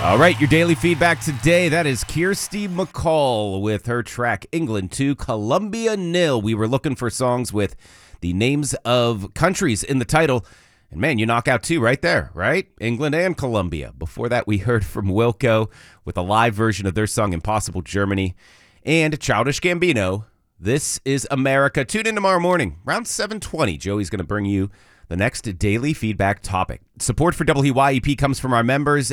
All right, your daily feedback today, that is Kirsty MacColl with her track England 2, Colombia 0. We were looking for songs with the names of countries in the title. And man, you knock out two right there, right? England and Colombia. Before that, we heard from Wilco with a live version of their song Impossible Germany. And Childish Gambino, This is America. Tune in tomorrow morning, around 7:20. Joey's going to bring you the next daily feedback topic. Support for WYEP comes from our members